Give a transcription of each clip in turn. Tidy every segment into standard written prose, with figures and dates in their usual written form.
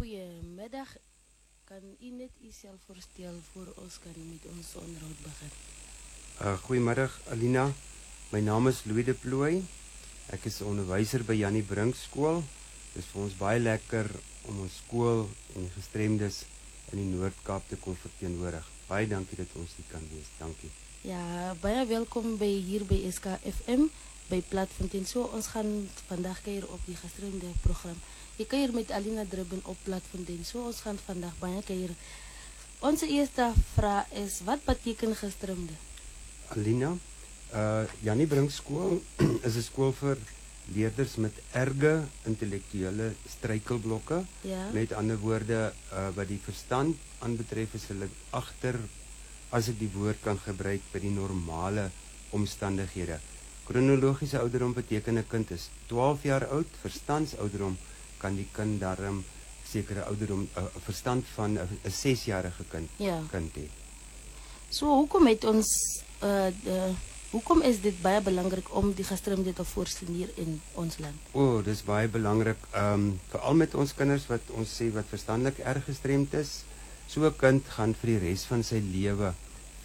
Goedemiddag. Kan u net uzelf voorstellen voor ons kan met ons onderhoud beginnen? Goeiemiddag Alina, my naam is Louis de Plooy. Ek is onderwyser by Jannie Brink skool. Dit is vir ons baie lekker om ons skool en gestremdes in die Noord-Kaap te kon verteenwoordig. Baie dankie dat ons dit kan wees. Dankie. Ja, baie welkom hier bij SKFM, bij Platfontein. So, ons gaan vandaag keer op die gestremde program. Je kan hier met Alina Dribben op Platfontein. So, ons gaan vandaag baie keer. Onze eerste vraag is, wat betekent gestremde? Alina, Jannie Brink skool is 'n skool vir leerders met erge intellektuele struikelblokke. Ja. Met ander woorde, wat die verstand aanbetref is hulle agter, as ek die woord kan gebruik, by die normale omstandighede. Kronologiese ouderdom beteken 'n kind is 12 jaar oud, verstandsouderdom kan die kind daarom sekere ouderdom, 'n verstand van 'n 6-jarige kind hê. So, hoekom het ons hoekom is dit baie belangrik om die gestremde te voorsien hier in ons land? Dis baie belangrik, veral met ons kinders wat ons sê wat verstandelik erg gestremd is. So 'n kind gaan vir die res van sy lewe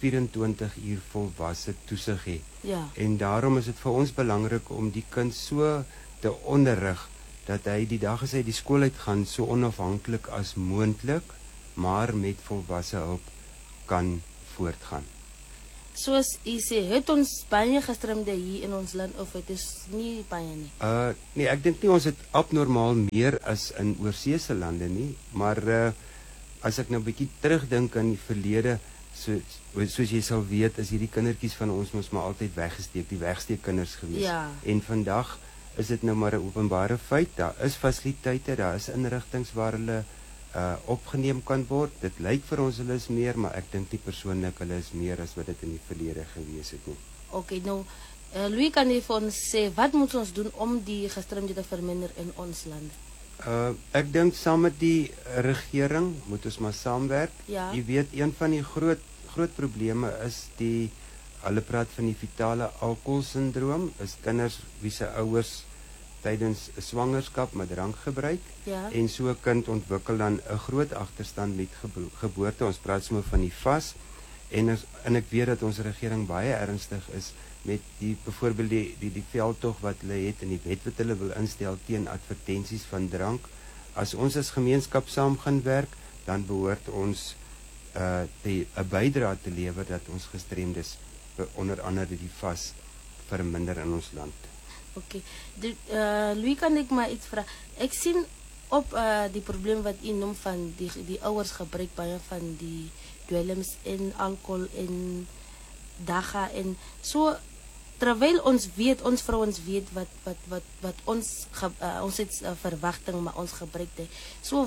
24 uur volwasse toesig hê. Ja. En daarom is dit vir ons belangrik om die kind so te onderrig dat hy die dag as hy die skool uitgaan so onafhanklik as moontlik, maar met volwasse hulp kan voortgaan. Soos u sê, het ons baie gestremde hier in ons land of het is nie baie nie? Nee, ek dink nie ons het abnormaal meer as in oorseese lande nie, maar as ek nou 'n bietjie terugdink aan die verlede, soos jy sal weet, is hierdie kindertjies van ons mos maar altyd weggesteek, die wegsteekkinders gewees. Ja. En vandag is dit nou maar 'n openbare feit, daar is fasiliteite, daar is inrigtinge waar hulle opgeneem kan word. Dit lyk vir ons hulle is meer, maar ek dink nie persoonlik hulle is meer as wat dit in die verlede gewees het nie. Okay, nou, Louis kan jy vir ons sê, wat moet ons doen om die gestremdheid te verminder in ons land? Ek dink saam met die regering moet ons maar saamwerk. Ja. Jy weet, een van die groot probleme is hulle praat van die fetale alkoholsindroom, is kinders wie se ouers tydens 'n swangerskap met drank gebruik. Ja. En so 'n kind ontwikkel dan 'n groot agterstand met geboorte. Ons praat sommer van die FAS. En ek weet dat ons regering baie ernstig is met byvoorbeeld die veldtog wat hulle het en die wet wat hulle wil instel teen advertensies van drank. As ons as gemeenskap saam gaan werk, dan behoort ons 'n bydrae te lewer dat ons gestremdes onder andere die FAS verminder in ons land. Okay. Louis, kan ik maar iets vragen? Ik zie op die probleem wat u noemt van die ouders gebruik baie van die dwelms en alcohol en daga en so, terwijl ons vrouwens weet wat ons het verwachting maar ons gebruikt het. So,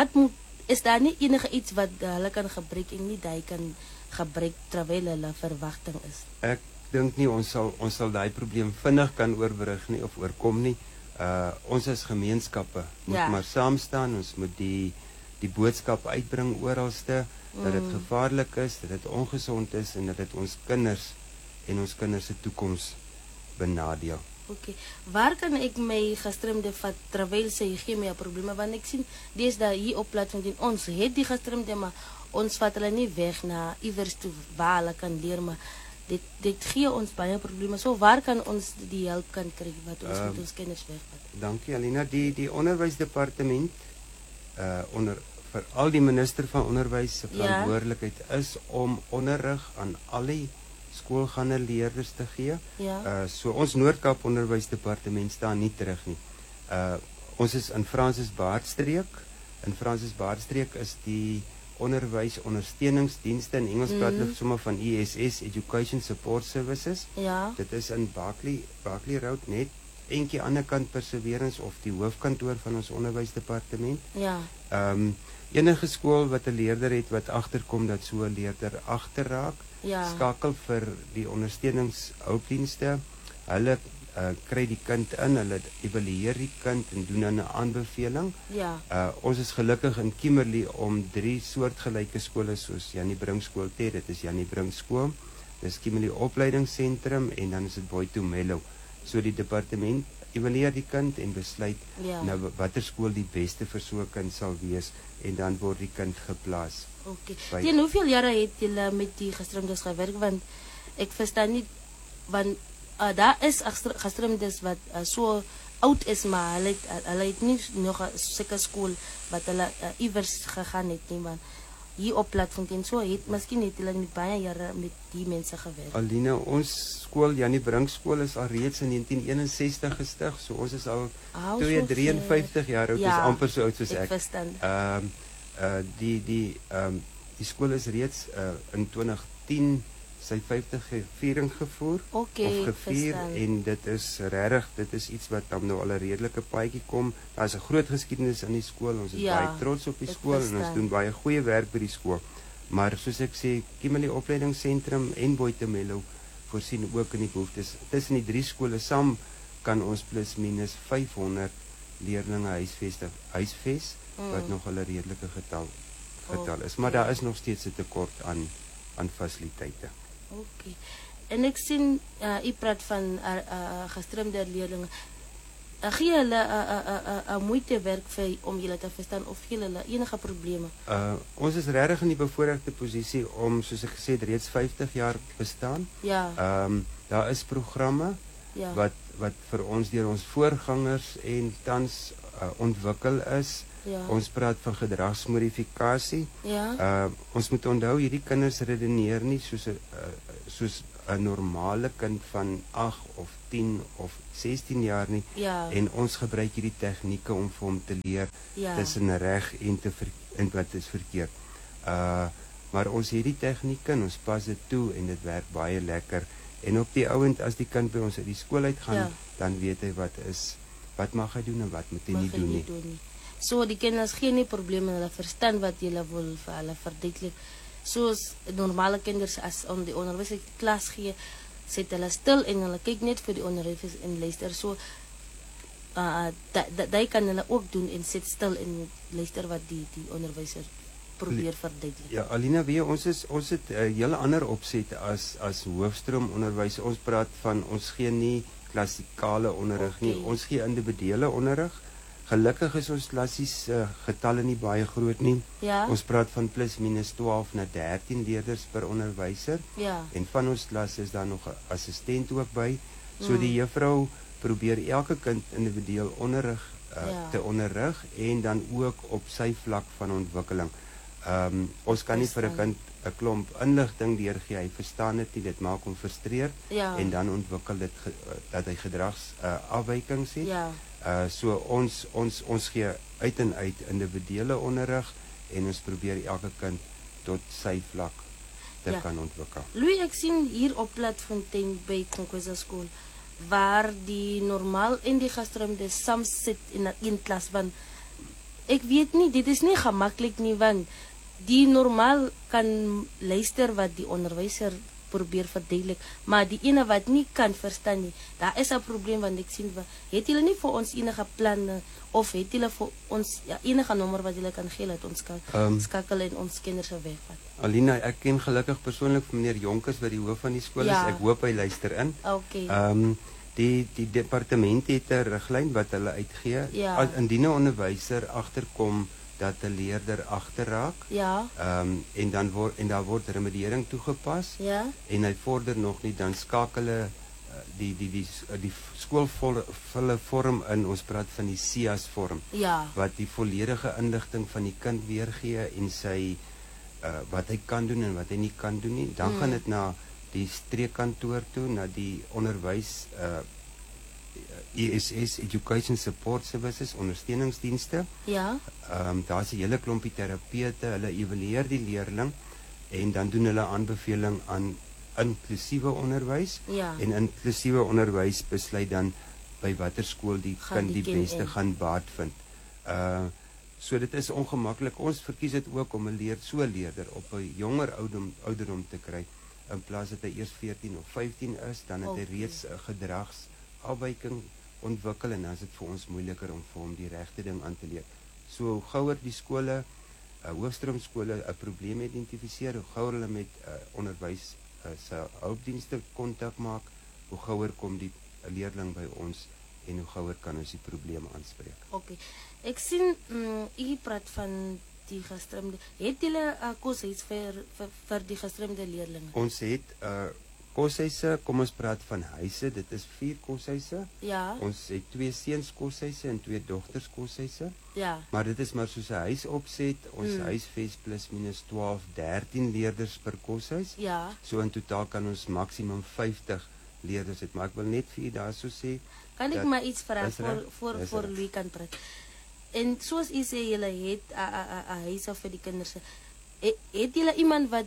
is daar niet enige iets wat hulle kan gebruiken en niet dat hy kan gebruik terwijl hulle verwachting is? Ek dink nie ons sal daai probleem vinnig kan oorbrug nie of oorkom nie. Ons as gemeenskappe moet maar saam staan. Ons moet die boodskap uitbring oralste dat dit gevaarlik is, dat dit ongesond is en dat dit ons kinders en ons kinders se toekoms benadeel. Okay. Waar kan ek my gestremde vat terwyl sy gee my probleme, want ek sien deesdae hier op Platfontein ons het die gestremde, maar ons vat hulle nie weg na iewers toe waar hulle kan leer, maar dit gee ons baie probleme. So waar kan ons die hulp kan kry wat ons met ons kinders wegvat? Dankie Alina. Die onderwysdepartement vir al die minister van onderwys se verantwoordelikheid is om onderrig aan al die skoolgaande leerders te gee. Ja. So ons Noord-Kaap onderwysdepartement staan nie terug nie. Ons is in Francis Baardstreek. In Francis Baardstreek is die onderwysondersteuningsdienste, in Engels praat hulle sommer van ESS, Education Support Services. Ja. Dit is in Barkley Road, net eentjie ander kant Perseverance of die hoofkantoor van ons onderwysdepartement. Ja. Enige skool wat 'n leerder het wat agterkom dat so 'n leerder agterraak, skakel vir die ondersteuningshulpdienste. Hulle kry die kind in, hulle evalueer die kind en doen dan 'n aanbeveling. Ja. Ons is gelukkig in Kimberley om 3 soortgelyke skole soos Jannie Brink skool te hê. Dit is Jannie Brink skool, dis Kimberley opleidingsentrum en dan is dit Boito Mellow. So die departement evalueer die kind en besluit Ja. nou watter skool die beste vir so 'n kind sal wees en dan word die kind geplaas. Okay. By- Teen hoeveel jare het julle met die gestremdes gewerk? Want ek verstaan nie, want daar is gestremdes wat so oud is, maar hulle het nie nog 'n sulke skool wat hulle iewers gegaan het nie, want hier op Platfontein so miskien het hulle met baie jare met die mense gewerk. Aline, ons skool Janie Brink skool is al reeds in 1961 gestig, so ons is al Ah, 53 jaar oud, Ja, is amper so oud soos ek ek. verstaan. Die skool is reeds in 2010 sy 50 viering gevoer Okay, of gevier verstaan. en dit is regtig, dit is iets wat dan nou al 'n redelike paadjie kom. Daar's 'n groot geskiedenis in die skool. Ons is Ja, baie trots op die ek skool en ons verstaan. doen baie goeie werk by die skool. Maar soos ek sê, Kimberley Opleidingsentrum en Boitemelo voorsien ook in die behoeftes. Tussen die drie skole saam kan ons plus minus 500 leerdlinge huisves wat nog 'n redelike getal is. Maar daar is nog steeds 'n tekort aan fasiliteite. Okay. En ek sien u praat van gestremde leerlinge. Gee hulle moeite werk om julle te verstaan of gee hulle enige probleme? Ons is regtig in die bevoordeelde posisie om, soos ek gesê het, reeds 50 jaar bestaan. Ja. Daar is programme Ja. wat vir ons deur ons voorgangers en tans ontwikkel is. Ja. Ons praat van gedragsmodifikasie. Ja. Ons moet onthou hierdie kinders redeneer nie soos 'n normale kind van 8 of 10 of 16 jaar nie. Ja. En ons gebruik hierdie tegnieke om vir hom te leer Ja. tussen reg en wat is verkeerd. Maar ons het die tegnieke en ons pas dit toe en dit werk baie lekker. En op die ouend as die kind by ons uit die skool uitgaan, Ja. dan weet hy wat mag hy doen en wat moet hy nie doen nie. So die kinders gee nie probleme, hulle verstaan wat jy wil vir hulle verduidelik. Soos normale kinders as die onderwyser klas gee, sit hulle stil en hulle kyk net vir die onderwys en luister. So dat kan hulle ook doen en sit stil en luister wat die onderwyser probeer verduidelik. Ja, Alina, weet jy, ons het 'n hele ander opset as hoofstroom onderwys. Ons praat van ons gee nie klassikale onderrig nie. Okay. Ons gee individuele onderrig. Gelukkig is ons klassies getalle nie baie groot nie. Ja. Ons praat van plus minus 12 na 13 leerders per onderwyser. Ja. En van ons klas is daar nog 'n assistent ook by. So die juffrou probeer elke kind individueel onderrig te onderrig en dan ook op sy vlak van ontwikkeling. Ons kan nie vir 'n kind 'n klomp inligting deurgee, hy verstaan dit nie, dit maak hom frustreerd en dan ontwikkel dit dat hy gedragsafwykings het. Ja. So ons gee uit en uit individuele onderrig en ons probeer elke kind tot sy vlak te kan ontwikkel. Louis, ek sien hier op Platfontein by Konkweza skool waar die normaal en die gestremdes saam sit in 'n klas, want ek weet nie, dit is nie gemaklik nie, want die normaal kan luister wat die onderwyser probeer verduidelik, maar die ene wat nie kan verstaan nie, daar is 'n probleem, want ek sien, het julle nie vir ons enige planne, of het julle vir ons enige nommer wat julle kan gee, dat ons kan skakel en ons kinders wegvat? Alina, ek ken gelukkig persoonlik vir meneer Jonkers wat die hoof van die skool is, ek hoop hy luister in. Okay. Die departement het 'n riglyn wat hulle uitgee, indien 'n onderwyser agterkom dat 'n leerder agterraak. Ja. En daar word remediering toegepas. Ja. En hy vorder nog nie, dan skakel hulle die skool volle vorm in. Ons praat van die SIAS vorm. Ja. Wat die volledige inligting van die kind weergee en sy wat hy kan doen en wat hy nie kan doen nie. Dan gaan dit na die streekkantoor toe, na die onderwys ESS, Education Support Services, ondersteuningsdienste. Ja. Daar's 'n hele klompie terapeute, hulle evalueer die leerling en dan doen hulle aanbeveling aan inklusiewe onderwys. Ja. En inklusiewe onderwys besluit dan by watter skool die kind die beste gaan baat vind. So dit is ongemaklik. Ons verkies dit ook om 'n leerder op 'n jonger ouderdom te kry. In plaas dat hy eers 14 of 15 is, dan het hy reeds 'n gedragsafwyking ontwikkel en dan is dit vir ons moeiliker om vir hom die regte ding aan te leer. So hoe gouer die skole, hoofstroomskole 'n probleem identifiseer, hoe gouer hulle met onderwys se hulpdienste kontak maak, hoe gouer kom die leerling by ons en hoe gouer kan ons die probleem aanspreek. Okay. Ek sien u praat van die gestremde. Het julle koshuis vir die gestremde leerlinge? Ons het koshuise, kom ons praat van huise, dit is 4 koshuise. Ja. Ons het 2 seuns koshuise en 2 dogters koshuise. Ja. Maar dit is maar soos 'n huisopset. Ons huisves plus minus 12, 13 leerders per koshuis. Ja. So in totaal kan ons maksimum 50 leerders hê, maar ek wil net vir u daarso sê, kan ek maar iets vra voor Louis kan praat. En soos u sê julle het 'n huis vir die kinders. Het julle iemand wat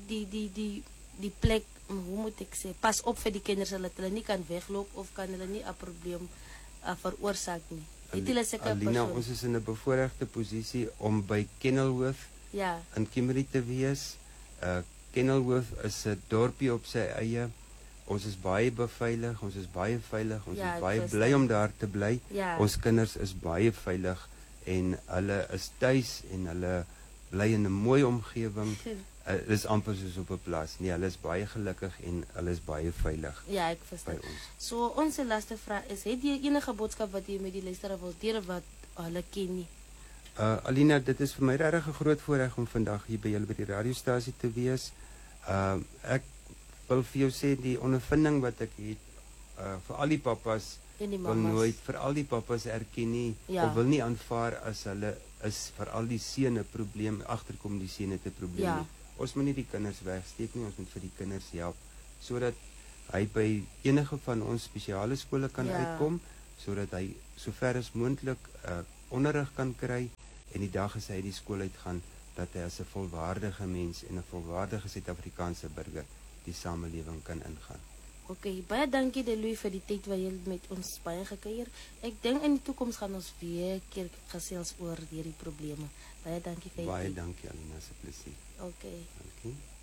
die plek, hoe moet ek sê, pas op vir die kinders dat hulle nie kan wegloop of kan hulle nie 'n probleem veroorsaak nie? Het julle seker Alina, ons is in 'n bevoordeelde posisie om by Kenilworth in Kimberley te wees. Kenilworth is 'n dorpie op sy eie. Ons is baie beveilig, ons is baie veilig, ons is baie bly om daar te bly. Ons kinders is baie veilig en hulle is tuis en hulle bly in 'n mooi omgewing. Dit is amper soos op 'n plaas. Nee, hulle is baie gelukkig en hulle is baie veilig. Ja, ek verstaan. So ons laaste vraag is, het jy enige boodskap wat jy met die luisteraars wil deel wat hulle ken nie? Alina, dit is vir my regtig 'n groot voorreg om vandag hier by julle by die radiostasie te wees. Ek wil vir jou sê die ondervinding wat ek het vir al die pappas en die wil nooit vir al die pappas erken nie of wil nie aanvaar as hulle is vir al die seuns 'n probleem, agterkom die seuns het 'n probleem nie. Ons moet nie die kinders wegsteek nie, ons moet vir die kinders help sodat hy by enige van ons spesiale skole kan uitkom, sodat hy sover as moontlik onderrig kan kry en die dag as hy uit die skool uitgaan dat hy as 'n volwaardige mens en 'n volwaardige Suid-Afrikaanse burger die samelewing kan ingaan. Okay, baie dankie Louis vir die tyd wat jy met ons baie gekuier. Ek dink in die toekoms gaan ons weer keer gesels oor hierdie probleme. Baie dankie vir Baie dankie Alina, se plesier. Okay. Dankie.